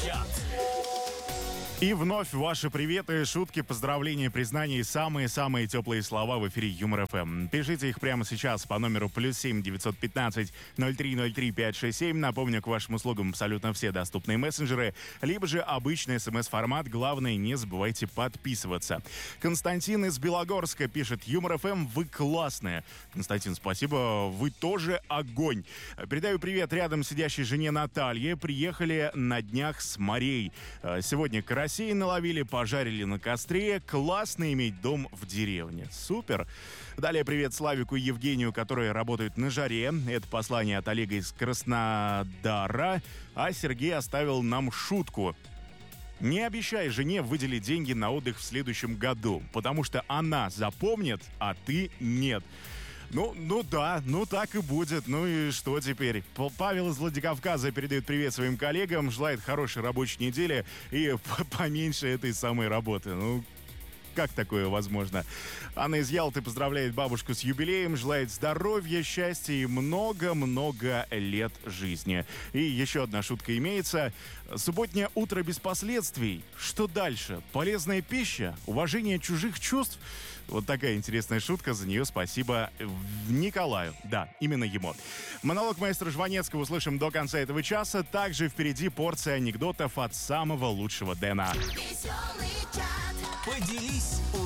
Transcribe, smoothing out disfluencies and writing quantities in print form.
Чат. И вновь ваши приветы, шутки, поздравления, признания и самые-самые теплые слова в эфире Юмор ФМ. Пишите их прямо сейчас по номеру +7 915 0303 567. Напомню, к вашим услугам абсолютно все доступные мессенджеры, либо же обычный смс-формат. Главное, не забывайте подписываться. Константин из Белогорска пишет: Юмор ФМ, вы классные. Константин, спасибо, вы тоже огонь. Передаю привет рядом сидящей жене Наталье. Приехали на днях с морей. Сегодня карасей наловили, пожарили на костре. Классно иметь дом в деревне. Супер. Далее привет Славику и Евгению, которые работают на жаре. Это послание от Олега из Краснодара. А Сергей оставил нам шутку. Не обещай жене выделить деньги на отдых в следующем году, потому что она запомнит, а ты нет. Ну да, так и будет. Ну и что теперь? Павел из Владикавказа передает привет своим коллегам, желает хорошей рабочей недели и поменьше этой самой работы. Ну, как такое возможно? Анна из Ялты поздравляет бабушку с юбилеем, желает здоровья, счастья и много-много лет жизни. И еще одна шутка имеется. Субботнее утро без последствий. Что дальше? Полезная пища? Уважение чужих чувств? Вот такая интересная шутка, за нее спасибо Николаю. Да, именно ему. Монолог маэстро Жванецкого услышим до конца этого часа. Также впереди порция анекдотов от самого лучшего Дэна. Поделись